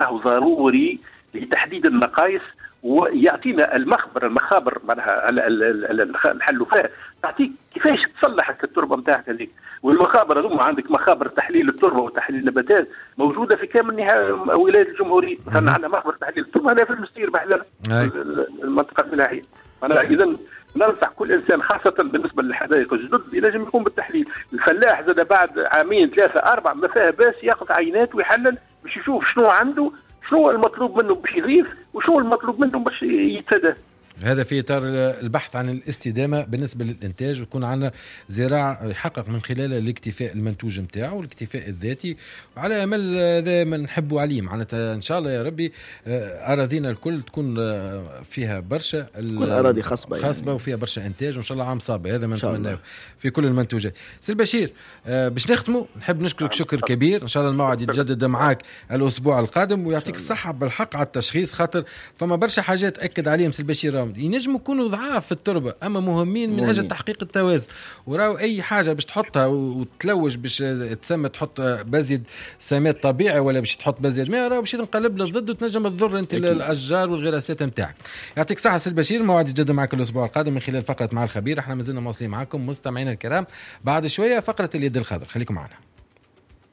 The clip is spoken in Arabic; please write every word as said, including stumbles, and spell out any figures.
راهو ضروري لتحديد النقائص ويعطينا المخبر المخابر معناها الحلوفات تعطيك كيفاش تصلح التربه نتاعك هذيك. والمخابر هذوما عندك مخابر تحليل التربه وتحليل النباتات موجوده في كامل ولايات الجمهوريه. مثلا عندنا مخبر تحليل التربه هذا في المستير بحلنا المنطقه الملاحيه. انا اذا ننصح كل انسان خاصه بالنسبه للحدائق الجدد ينجم يقوم بالتحليل. الفلاح زاد بعد عامين ثلاثه اربعه ما فيها باس ياخذ عينات ويحلل باش يشوف شنو عنده، شنو المطلوب منه باش يضيف وشنو المطلوب منه باش يتفادى. هذا في إطار البحث عن الاستدامة بالنسبة للإنتاج، ويكون عندنا زراعة يحقق من خلال الاكتفاء المنتوج متاعه والاكتفاء الذاتي، وعلى أمل ذا ما نحبوا عليه معناتها إن شاء الله يا ربي أراضينا الكل تكون فيها برشا كل أراضي خصبة خصبة يعني. وفيها برشا إنتاج وإن شاء الله عام صابة هذا ما نتمناه في كل المنتوجات. سي البشير باش نختموا نحب نشكرك شكر كبير، إن شاء الله الموعد يتجدد معاك الأسبوع القادم ويعطيك الصحة بالحق على التشخيص، خاطر فما برشا حاجات أكد عليهم سي البشير ينجموا يكونوا ضعاف في التربه اما مهمين من اجل تحقيق التوازن. وراو اي حاجه باش تحطها وتلوج باش تسمى تحط بزيد سماد طبيعي ولا باش تحط بزيد ماء راو باش تنقلب للضد وتنجم تضر انت الاشجار والغراسات نتاعك. يعطيك صحه سي البشير، موعد يتجدد معك الاسبوع القادم من خلال فقره مع الخبير. احنا مازلنا مواصلين معكم مستمعينا الكرام، بعد شويه فقره اليد الخضر، خليكم معنا.